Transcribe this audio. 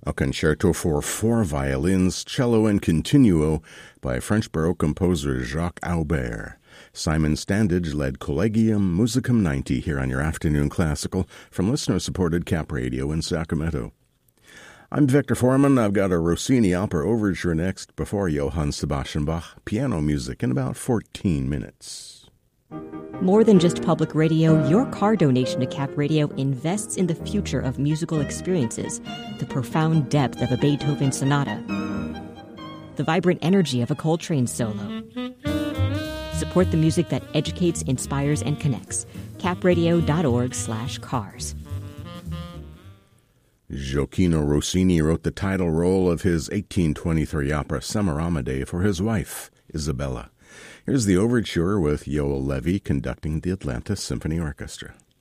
A concerto for 4 violins, cello, and continuo by French Baroque composer Jacques Aubert. Simon Standage led Collegium Musicum 90 here on your Afternoon Classical from listener-supported Cap Radio in Sacramento. I'm Victor Foreman. I've got a Rossini opera overture next before Johann Sebastian Bach piano music in about 14 minutes. More than just public radio, your car donation to Cap Radio invests in the future of musical experiences, the profound depth of a Beethoven sonata, the vibrant energy of a Coltrane solo. Support the music that educates, inspires, and connects. capradio.org/cars. Gioacchino Rossini wrote the title role of his 1823 opera Semiramide for his wife, Isabella. Here's the overture with Yoel Levy conducting the Atlanta Symphony Orchestra.